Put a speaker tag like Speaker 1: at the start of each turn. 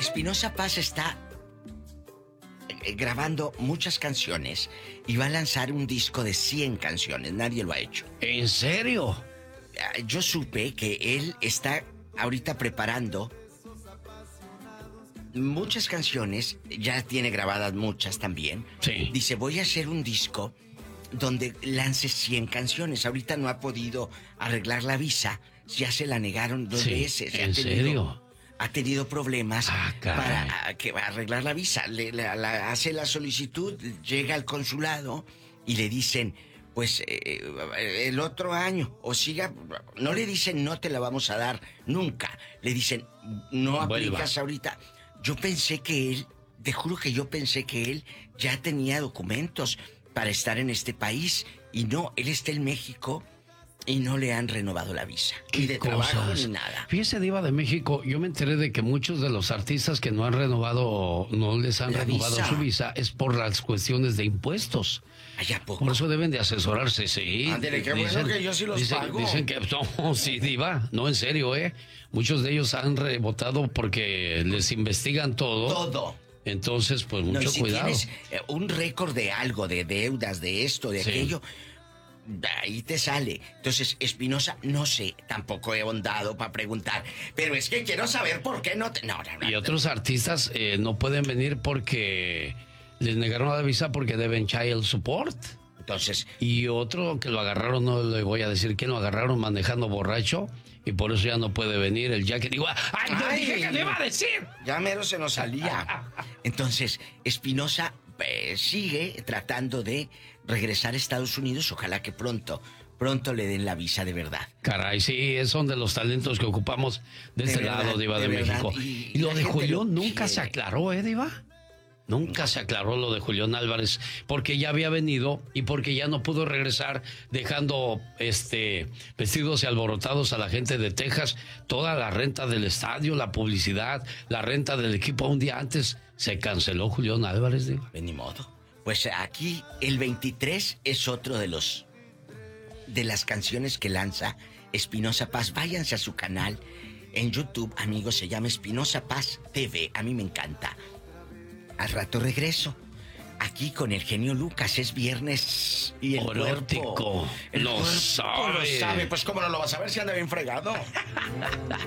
Speaker 1: Espinosa Paz está grabando muchas canciones y va a lanzar un disco de 100 canciones. Nadie lo ha hecho.
Speaker 2: ¿En serio?
Speaker 1: Yo supe que él está ahorita preparando muchas canciones, ya tiene grabadas muchas también.
Speaker 2: Sí.
Speaker 1: Dice, voy a hacer un disco donde lance 100 canciones. Ahorita no ha podido arreglar la visa, ya se la negaron 2 veces.
Speaker 2: ¿En serio?
Speaker 1: Ha tenido problemas
Speaker 2: para
Speaker 1: arreglar la visa. Hace la solicitud, llega al consulado y le dicen, pues el otro año, o siga, no le dicen no te la vamos a dar nunca, le dicen no aplicas ahorita. Yo pensé que él, te juro que yo pensé que él ya tenía documentos para estar en este país, y no, él está en México y no le han renovado la visa. Ni de trabajo ni nada.
Speaker 2: Fíjese, Diva de México, yo me enteré de que muchos de los artistas que no han renovado, no les han renovado su visa, es por las cuestiones de impuestos.
Speaker 1: ¿A poco?
Speaker 2: Por eso deben de asesorarse, sí.
Speaker 1: Ándale, qué bueno que yo sí los pago.
Speaker 2: Dicen que, no, sí, Diva, no, en serio, muchos de ellos han rebotado porque les investigan todo.
Speaker 1: Todo.
Speaker 2: Entonces, pues mucho
Speaker 1: si
Speaker 2: cuidado.
Speaker 1: Tienes un récord de algo, de deudas, de esto, de aquello, ahí te sale. Entonces, Espinosa, no sé, tampoco he ahondado para preguntar, pero es que quiero saber por qué no te... No.
Speaker 2: Y otros artistas no pueden venir porque les negaron la visa porque deben child support.
Speaker 1: Entonces...
Speaker 2: Y otro que lo agarraron, no le voy a decir quién lo agarraron manejando borracho, y por eso ya no puede venir el Jackie. Digo, ¡ay, dije que le iba a decir!
Speaker 1: Ya mero se nos salía. Entonces, Espinosa sigue tratando de regresar a Estados Unidos. Ojalá que pronto le den la visa de verdad.
Speaker 2: Caray, sí, son de los talentos que ocupamos de este lado, Diva de México. Y lo de Julián nunca se aclaró, Diva. Nunca se aclaró lo de Julián Álvarez, porque ya había venido y porque ya no pudo regresar, dejando vestidos y alborotados a la gente de Texas. Toda la renta del estadio, la publicidad, la renta del equipo. Un día antes se canceló Julián Álvarez, Diva.
Speaker 1: Ni modo. Pues aquí el 23 es otro de las canciones que lanza Espinosa Paz. Váyanse a su canal en YouTube, amigos, se llama Espinosa Paz TV. A mí me encanta. Al rato regreso. Aquí con el genio Lucas. Es viernes y el
Speaker 2: Erótico.
Speaker 1: cuerpo...
Speaker 2: Lo sabe.
Speaker 1: Pues cómo no lo vas a ver si anda bien fregado.